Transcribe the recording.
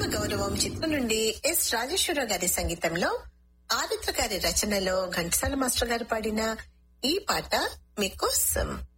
ఆత్మగౌరవం చిత్రం నుండి ఎస్ రాజేశ్వరరావు గారి సంగీతంలో ఆదిత్య గారి రచనలో ఘంటసాల మాస్టర్ గారు పాడిన ఈ పాట మీకోసం.